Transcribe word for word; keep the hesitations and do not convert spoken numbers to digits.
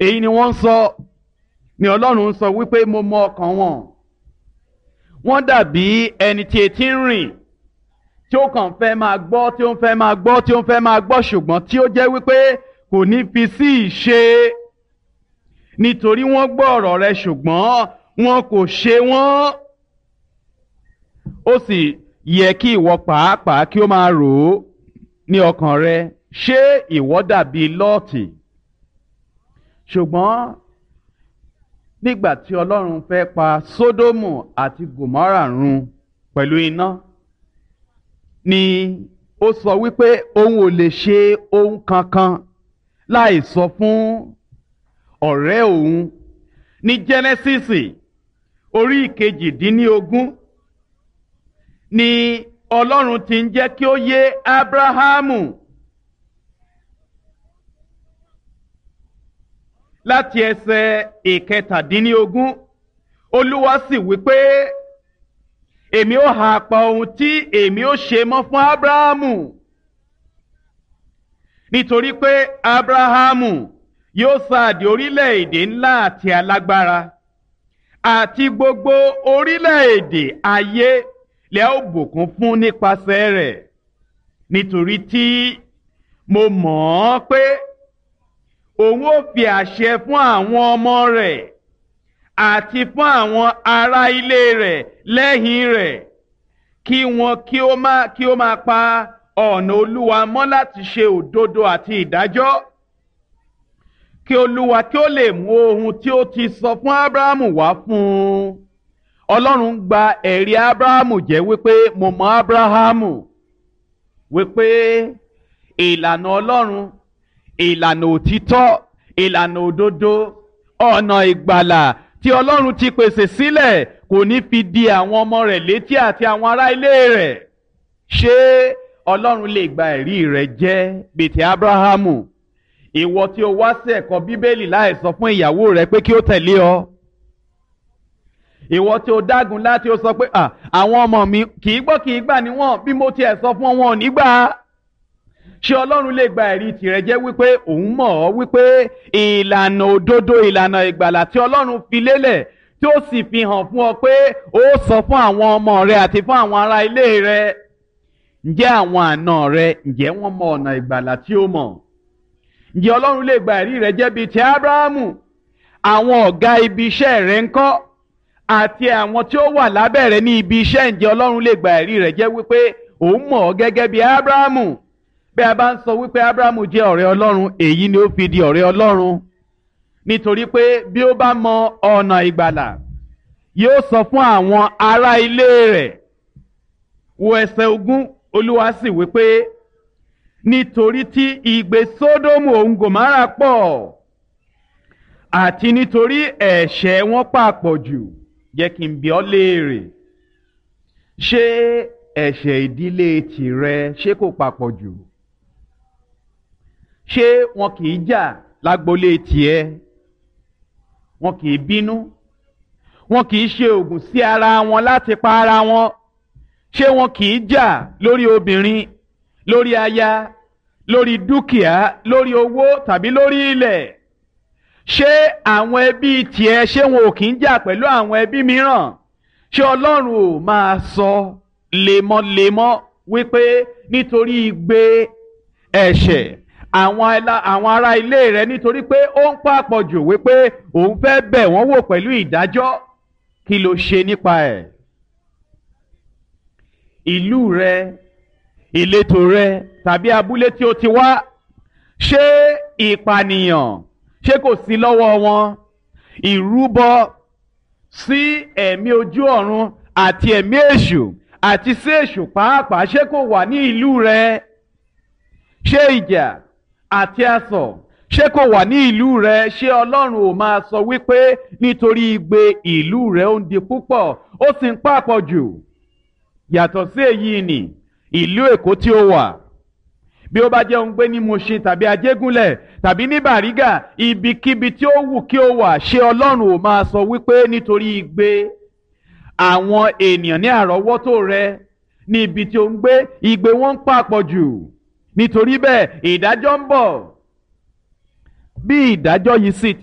èyí ni wọ́n ń sọ ni Ọlọ́run ń sọ wípé mo mọ ọkàn wọn wọ́n dàbí ẹni tí etí ń rìn tí ó kàn fẹ́ máa gbọ́ tí ó ń fẹ́ máa gbọ́ tí ó ń fẹ́ máa gbọ́ ṣùgbọ́n tí ó jẹ́ wípé kò ní fi sí ìṣe nítorí wọ́n gbọ́ ọ̀rọ̀ rẹ ṣùgbọ́n wọn kò ṣe wọ́n. Ó sì yẹ kí ìwọ pàápàá kí ó máa rò ó ní ọkàn rẹ, ṣé ìwọ dàbí Lọ́ọ̀tì? Ṣùgbọ́n nígbà tí Ọlọ́run fẹ́ pa Sódómù àti Gòmórà run pẹ̀lú iná ni ó sọ wípé òun ò lè ṣe ohun kankan láì sọ fún ọ̀rẹ́ òun. Ní Jẹ́nẹ́sísì orí ìkejìdínlógún ni Ọlọ́run ti ń jẹ́ kí ó yé Ábúráhámù láti ẹsẹ̀ ìkẹtàdínlógún. Olúwa sì wípé èmi ó ha pa ohun tí èmi ó ṣe mọ́ fún Ábúráhámù, nítorí pé Ábúráhámù yóò sáàdì orílẹ̀-èdè ńlá àti alágbára, àti gbogbo orílẹ̀-èdè ayé lẹ́ ó bùkún fún nípasẹ̀ rẹ̀, nítorí tí mo mọ̀ ọ́ pé òun ó fi àṣẹ fún àwọn ọmọ rẹ̀ àti fún àwọn ará ilé rẹ̀ lẹ́yìn rẹ̀, kí wọn kí ó máa kí ó máa pa ọ̀nà Olúwa mọ́ láti ṣe òdodo àti ìdájọ́, kí Olúwa kí ó lè mú ohun tí ó ti sọ fún Ábúráhámù wá fún un. Ọlọ́run gba ẹ̀rí Ábúráhámù jẹ́ wípé mo mọ Ábúráhámù, wípé ìlànà Ọlọ́run, ìlànà òtítọ́, ìlànà òdodo, ọ̀nà ìgbàlà tí Ọlọ́run ti pèsè sílẹ̀ kò ní fi di àwọn ọmọ rẹ̀ létí àti àwọn ará ilé rẹ̀. Ṣé Ọlọ́run lè gba ẹ̀rí rẹ̀ jẹ́ bíi ti Ábúráhámù? Ìwọ tí o wá sí ẹ̀kọ́ Bíbélì láì sọ fún ìyàwó rẹ pé kí ó tẹ̀lé ọ. Ìwọ tí o dágun láti ó sọ pé àwọn ọmọ mi kì í gbọ́ kì í gbà níwọ̀n, bí mo tiẹ̀ sọ fún wọn ò ní gbà. Ṣé Ọlọ́run lè gba ẹ̀rí tìrẹ jẹ́ wípé òun mọ̀ ọ́ wípé ìlànà òdodo, ìlànà ìgbàlà tí Ọlọ́run fi lélẹ̀ tí ó sì fi hàn fún ọ pé ó sọ fún àwọn ọmọ rẹ àti fún àwọn ará ilé rẹ? Ǹjẹ́ àwọn àna rẹ, ǹjẹ́ wọ́n mọ ọ̀nà ìgbàlà tí ó mọ̀? Ǹjẹ́ Ọlọ́run lè gba ẹ̀rí rẹ jẹ́ bíi ti Ábúráhámù? Àwọn ọ̀gá ibi iṣẹ́ rẹ ńkọ́? Àti àwọn tí ó wà lábẹ́ rẹ ní ibi iṣẹ́, ǹjẹ́ Ọlọ́run lè gba ẹ̀rí rẹ jẹ́ wípé òun mọ̀ ọ́ gẹ́gẹ́ bí Ábúráhámù? Bí a bá ń sọ wípé Ábúráhámù jẹ́ ọ̀rẹ́ Ọlọ́run, èyí ni ó fi di ọ̀rẹ́ Ọlọ́run. Nítorí pé bí ó bá mọ ọ̀nà ìgbàlà, yóò sọ fún àwọn ará ilé rẹ̀. Wo ẹsẹ̀ ogún, Olúwa sì wípé nítorí tí igbe Sódómù òun Gòmórà pọ̀, àti nítorí ẹ̀ṣẹ̀ wọn pàpọ̀ jù, jẹ́ kí n bi ọ́ léèrè, ṣé ẹ̀ṣẹ̀ ìdílé tìrẹ ṣé kò pàpọ̀ jù? Ṣé wọn kì í jà lágbolé tiẹ̀? Wọn kì í bínú? Wọn kì í ṣe ògùn sí ara wọn láti pa ara wọn? Ṣé wọn kì í jà lórí obìnrin, lórí aya, lórí dúkìá, lórí owó tàbí lórí ilẹ̀? Ṣé àwọn ẹbí tiẹ̀ ṣé wọn ò kì í jà pẹ̀lú àwọn ẹbí mìíràn? Ṣé Ọlọ́run ò máa sọ lemọ́lemọ́ wípé nítorí igbe ẹ̀ṣẹ̀ àwọn ará ilé rẹ̀, nítorí pé ó ń pàpọ̀ jù, wípé òun fẹ́ bẹ̀ wọ́n wò pẹ̀lú ìdájọ́? Kí ló ṣe nípa ẹ̀? Ìlú rẹ, ìletò rẹ tàbí abúlé tí ó ti wá, ṣé ìpànìyàn ṣé kò sí lọ́wọ́ wọn? Ìrúbọ sí ẹ̀mí ojú ọ̀run àti ẹ̀mí èṣù àti sí èṣù pàápàá ṣé kò wà ní ìlú rẹ? Ṣé ìjà àti asọ̀ ṣé kò wà ní ìlú rẹ? Ṣé Ọlọ́run ò máa sọ wípé nítorí igbe ìlú rẹ ó ń di púpọ̀ ó sì ń pàpọ̀ jù? Yàtọ̀ sí èyí ni ìlú Èkó tí ó wà, bí ó bá jẹ́ òun gbé ní Mùṣín tàbí Ajégúnlẹ̀ tàbí ní Bàrígà, ibikíbi tí ó wù kí ó wà, ṣé Ọlọ́run ò máa sọ wípé nítorí igbe àwọn ènìyàn ní àrọ́wọ́tó rẹ ní ibi tí ó ń gbé, igbe wọn ń pàpọ̀ jù? Nítorí bẹ́ẹ̀ ìdájọ́ ń bọ̀. Bí ìdájọ́ yìí sì